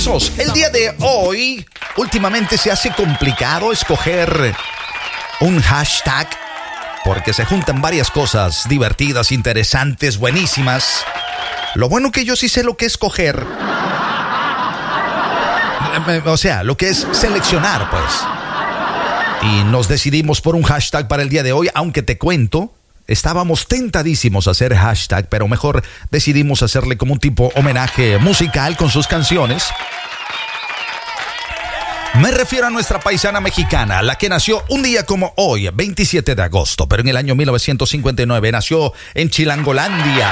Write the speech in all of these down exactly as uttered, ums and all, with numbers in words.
El día de hoy, últimamente se hace complicado escoger un hashtag porque se juntan varias cosas divertidas, interesantes, buenísimas. Lo bueno que yo sí sé lo que es escoger. O sea, lo que es seleccionar, pues. Y nos decidimos por un hashtag para el día de hoy, aunque te cuento, estábamos tentadísimos a hacer hashtag, pero mejor decidimos hacerle como un tipo homenaje musical con sus canciones. Me refiero a nuestra paisana mexicana, la que nació un día como hoy, veintisiete de agosto, pero en el año mil novecientos cincuenta y nueve nació en Chilangolandia.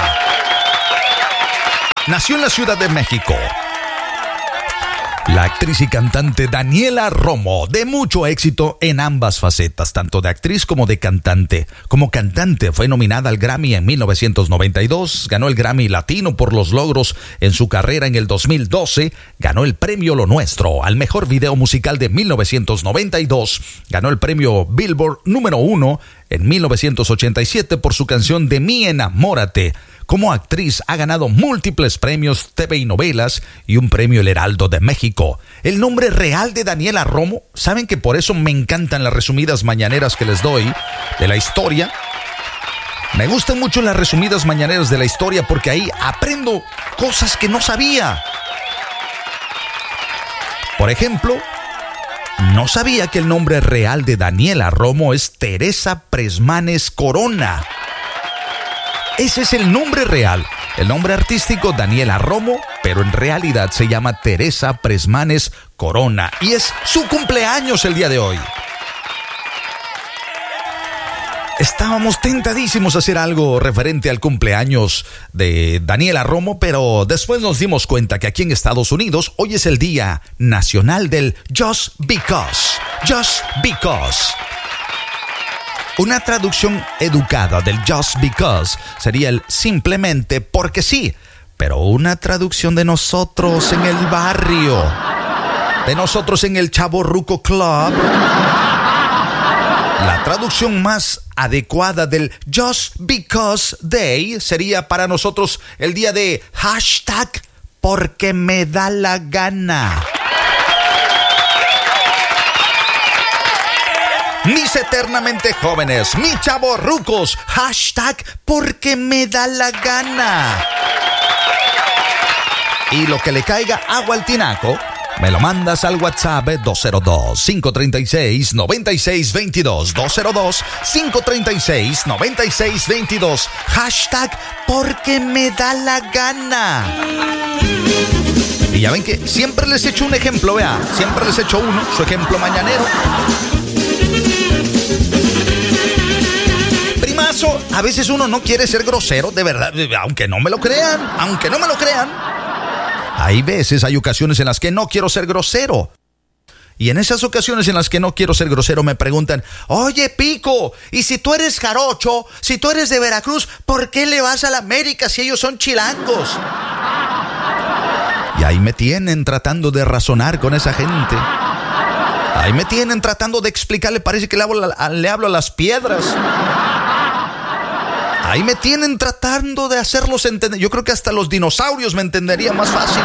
Nació en la Ciudad de México. La actriz y cantante Daniela Romo, de mucho éxito en ambas facetas, tanto de actriz como de cantante. Como cantante fue nominada al Grammy en mil novecientos noventa y dos, ganó el Grammy Latino por los logros en su carrera en el dos mil doce, ganó el premio Lo Nuestro al mejor video musical de mil novecientos noventa y dos, ganó el premio Billboard número uno en mil novecientos ochenta y siete por su canción De mí enamórate. Como actriz ha ganado múltiples premios T V y novelas y un premio El Heraldo de México. El nombre real de Daniela Romo, ¿saben que por eso me encantan las resumidas mañaneras que les doy de la historia? Me gustan mucho las resumidas mañaneras de la historia porque ahí aprendo cosas que no sabía. Por ejemplo, no sabía que el nombre real de Daniela Romo es Teresa Presmanes Corona. Ese es el nombre real. El nombre artístico Daniela Romo, pero en realidad se llama Teresa Presmanes Corona. Y es su cumpleaños el día de hoy. Estábamos tentadísimos a hacer algo referente al cumpleaños de Daniela Romo, pero después nos dimos cuenta que aquí en Estados Unidos hoy es el Día Nacional del Just Because. Just Because. Una traducción educada del Just Because sería el simplemente porque sí, pero una traducción de nosotros en el barrio, de nosotros en el Chavorruco Club, la traducción más adecuada del Just Because Day sería para nosotros el día de hashtag porque me da la gana. Mis eternamente jóvenes, mis chavorrucos, hashtag porque me da la gana. Y lo que le caiga agua al tinaco, me lo mandas al WhatsApp dos cero dos, cinco tres seis, nueve seis dos dos, dos cero dos, cinco tres seis, nueve seis dos dos, hashtag porque me da la gana. Y ya ven que siempre les echo un ejemplo, vea, siempre les echo uno, su ejemplo mañanero. Primazo, a veces uno no quiere ser grosero, de verdad, aunque no me lo crean, aunque no me lo crean. Hay veces, hay ocasiones en las que no quiero ser grosero. Y en esas ocasiones en las que no quiero ser grosero me preguntan, oye Pico, y si tú eres jarocho, si tú eres de Veracruz, ¿por qué le vas a la América si ellos son chilangos? Y ahí me tienen tratando de razonar con esa gente. Ahí me tienen tratando de explicarle, parece que le hablo, le hablo a las piedras. Ahí me tienen tratando de hacerlos entender. Yo creo que hasta los dinosaurios me entenderían más fácil.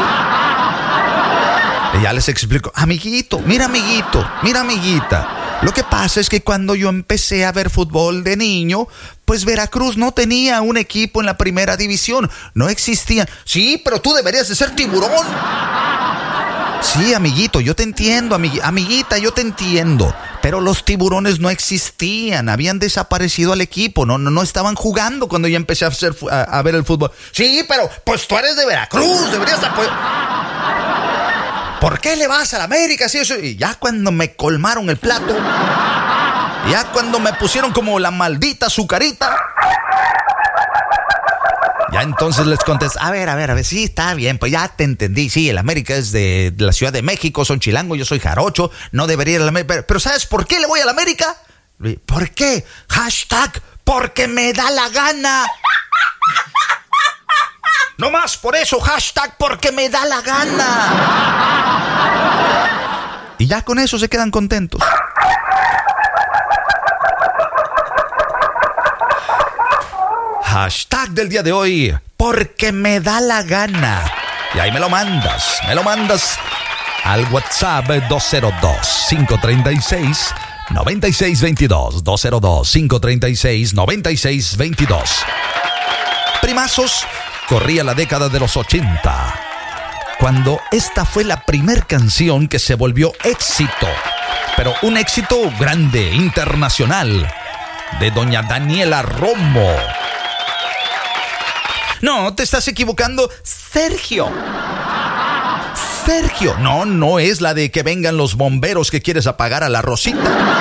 Y ya les explico, amiguito, mira amiguito, mira amiguita. Lo que pasa es que cuando yo empecé a ver fútbol de niño, pues Veracruz no tenía un equipo en la primera división. No existía. Sí, pero tú deberías de ser Tiburón. Sí, amiguito, yo te entiendo, amigui- amiguita, yo te entiendo. Pero los Tiburones no existían, habían desaparecido al equipo, no, no, no estaban jugando cuando yo empecé a, hacer, a, a ver el fútbol. Sí, pero pues tú eres de Veracruz, deberías apoyar. ¿Por qué le vas a la América? Sí, eso. Y ya cuando me colmaron el plato, ya cuando me pusieron como la maldita azucarita, ya entonces les contesté, a ver, a ver, a ver, sí, está bien, pues ya te entendí, sí, el América es de, de la Ciudad de México, son chilangos, yo soy jarocho, no debería ir a la América, pero, pero ¿sabes por qué le voy a la América? ¿Por qué? Hashtag, porque me da la gana. No más por eso, hashtag, porque me da la gana. Y ya con eso se quedan contentos. Hashtag del día de hoy, porque me da la gana. Y ahí me lo mandas, me lo mandas al WhatsApp dos cero dos, cinco tres seis, nueve seis dos dos, dos cero dos, cinco tres seis, nueve seis dos dos. Primazos, corría la década de los ochenta, cuando esta fue la primer canción que se volvió éxito, pero un éxito grande, internacional, de doña Daniela Romo. No, te estás equivocando, Sergio. Sergio, no, no es la de que vengan los bomberos que quieres apagar a la Rosita.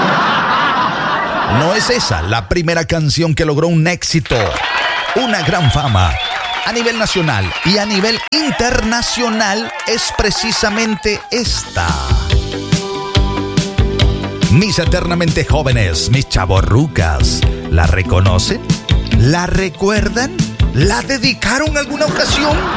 No es esa, la primera canción que logró un éxito, una gran fama a nivel nacional y a nivel internacional es precisamente esta. Mis eternamente jóvenes, mis chavorrucas, ¿la reconocen? ¿La recuerdan? ¿La dedicaron alguna ocasión?